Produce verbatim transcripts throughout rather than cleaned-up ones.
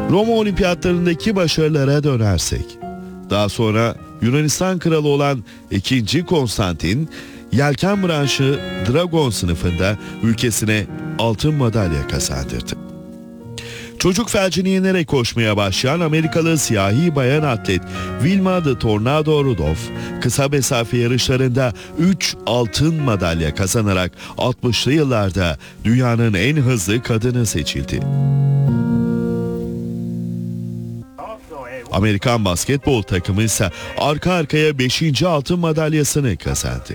Roma Olimpiyatlarındaki başarılara dönersek, daha sonra Yunanistan kralı olan ikinci. Konstantin, yelken branşı Dragon sınıfında ülkesine altın madalya kazandırdı. Çocuk felcini yenerek koşmaya başlayan Amerikalı siyahi bayan atlet Wilma The Tornado Rudolph, kısa mesafe yarışlarında üç altın madalya kazanarak altmışlı yıllarda dünyanın en hızlı kadını seçildi. Amerikan basketbol takımı ise arka arkaya beşinci altın madalyasını kazandı.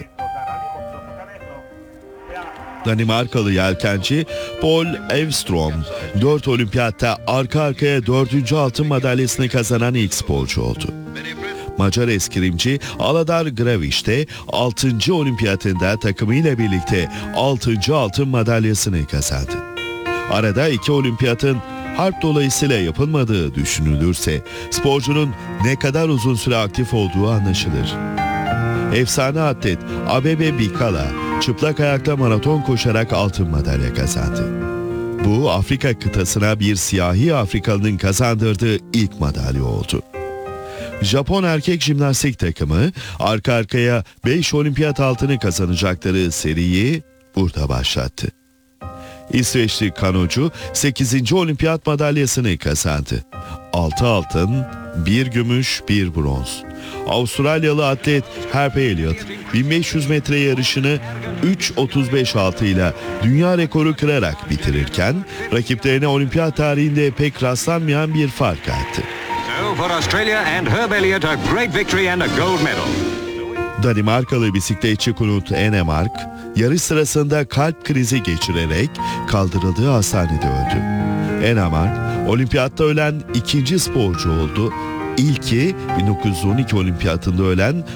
Danimarkalı yelkenci Paul Evstrom, dört olimpiyatta arka arkaya dördüncü altın madalyasını kazanan ilk sporcu oldu. Macar eskrimci Aladar Gravic de altıncı olimpiyatında takımıyla birlikte altıncı altın madalyasını kazandı. Arada iki olimpiyatın harp dolayısıyla yapılmadığı düşünülürse sporcunun ne kadar uzun süre aktif olduğu anlaşılır. Efsane atlet Abebe Bikala çıplak ayakta maraton koşarak altın madalya kazandı. Bu Afrika kıtasına bir siyahi Afrikalının kazandırdığı ilk madalya oldu. Japon erkek jimnastik takımı arka arkaya beş olimpiyat altını kazanacakları seriyi burada başlattı. İsveçli kanocu sekizinci olimpiyat madalyasını kazandı. altı altın, bir gümüş, bir bronz. Avustralyalı atlet Harper Elliott bin beş yüz metre yarışını üç otuz beş altı ile dünya rekoru kırarak bitirirken rakiplerine olimpiyat tarihinde pek rastlanmayan bir fark attı. Danimarkalı bisikletçi Knut Enemark yarış sırasında kalp krizi geçirerek kaldırıldığı hastanede öldü. Enemark olimpiyatta ölen ikinci sporcu oldu. İlki bin dokuz yüz on iki olimpiyatında ölen